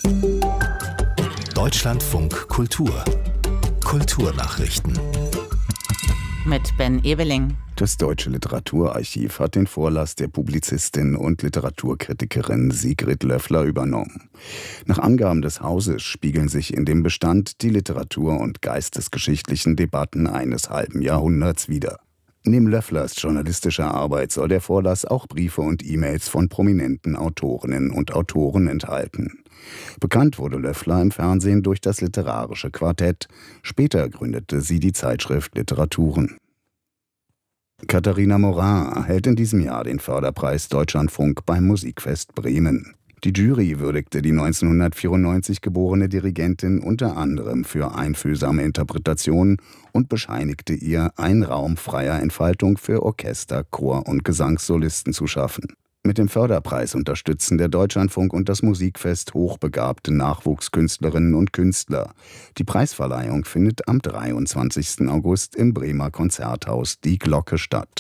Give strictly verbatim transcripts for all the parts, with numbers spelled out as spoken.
Deutschlandfunk Kultur. Kulturnachrichten. Mit Ben Ebeling. Das Deutsche Literaturarchiv hat den Vorlass der Publizistin und Literaturkritikerin Sigrid Löffler übernommen. Nach Angaben des Hauses spiegeln sich in dem Bestand die literatur- und geistesgeschichtlichen Debatten eines halben Jahrhunderts wider. Neben Löfflers journalistischer Arbeit soll der Vorlass auch Briefe und E-Mails von prominenten Autorinnen und Autoren enthalten. Bekannt wurde Löffler im Fernsehen durch das literarische Quartett. Später gründete sie die Zeitschrift Literaturen. Katharina Morin erhält in diesem Jahr den Förderpreis Deutschlandfunk beim Musikfest Bremen. Die Jury würdigte die neunzehnhundertvierundneunzig geborene Dirigentin unter anderem für einfühlsame Interpretationen und bescheinigte ihr, einen Raum freier Entfaltung für Orchester, Chor und Gesangssolisten zu schaffen. Mit dem Förderpreis unterstützen der Deutschlandfunk und das Musikfest hochbegabte Nachwuchskünstlerinnen und Künstler. Die Preisverleihung findet am dreiundzwanzigsten August im Bremer Konzerthaus Die Glocke statt.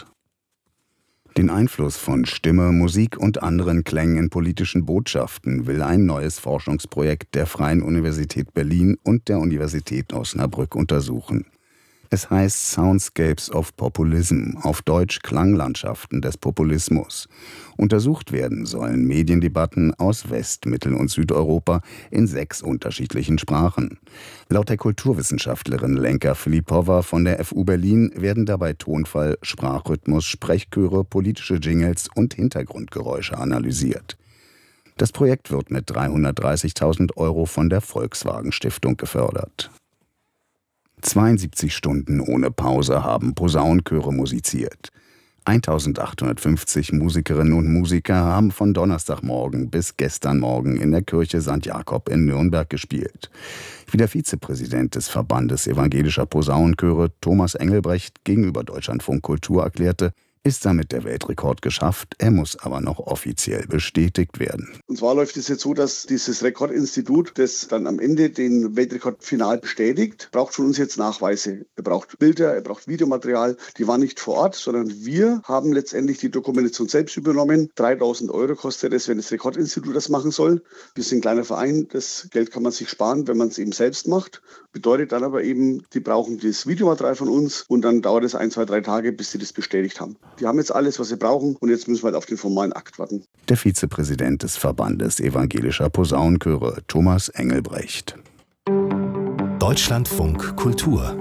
Den Einfluss von Stimme, Musik und anderen Klängen in politischen Botschaften will ein neues Forschungsprojekt der Freien Universität Berlin und der Universität Osnabrück untersuchen. Es heißt Soundscapes of Populism, auf Deutsch Klanglandschaften des Populismus. Untersucht werden sollen Mediendebatten aus West-, Mittel- und Südeuropa in sechs unterschiedlichen Sprachen. Laut der Kulturwissenschaftlerin Lenka Filipowa von der F U Berlin werden dabei Tonfall, Sprachrhythmus, Sprechchöre, politische Jingles und Hintergrundgeräusche analysiert. Das Projekt wird mit dreihundertdreißigtausend Euro von der Volkswagen Stiftung gefördert. zweiundsiebzig Stunden ohne Pause haben Posaunenchöre musiziert. eintausendachthundertfünfzig Musikerinnen und Musiker haben von Donnerstagmorgen bis gestern Morgen in der Kirche Sankt Jakob in Nürnberg gespielt. Wie der Vizepräsident des Verbandes evangelischer Posaunenchöre Thomas Engelbrecht gegenüber Deutschlandfunk Kultur erklärte, ist damit der Weltrekord geschafft, er muss aber noch offiziell bestätigt werden. Und zwar läuft es jetzt so, dass dieses Rekordinstitut, das dann am Ende den Weltrekord final bestätigt, braucht von uns jetzt Nachweise. Er braucht Bilder, er braucht Videomaterial. Die waren nicht vor Ort, sondern wir haben letztendlich die Dokumentation selbst übernommen. dreitausend Euro kostet es, wenn das Rekordinstitut das machen soll. Wir sind ein kleiner Verein, das Geld kann man sich sparen, wenn man es eben selbst macht. Bedeutet dann aber eben, die brauchen das Videomaterial von uns und dann dauert es ein, zwei, drei Tage, bis sie das bestätigt haben. Die haben jetzt alles, was sie brauchen und jetzt müssen wir halt auf den formalen Akt warten. Der Vizepräsident des Verbandes evangelischer Posaunenchöre, Thomas Engelbrecht. Deutschlandfunk Kultur.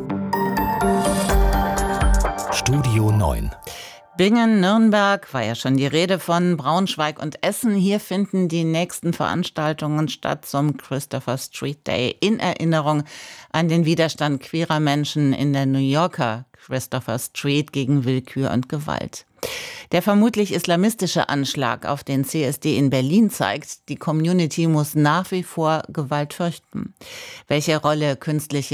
Studio neun. Bingen, Nürnberg, war ja schon die Rede von, Braunschweig und Essen. Hier finden die nächsten Veranstaltungen statt zum Christopher Street Day in Erinnerung an den Widerstand queerer Menschen in der New Yorker Christopher Street gegen Willkür und Gewalt. Der vermutlich islamistische Anschlag auf den C S D in Berlin zeigt, die Community muss nach wie vor Gewalt fürchten. Welche Rolle künstliche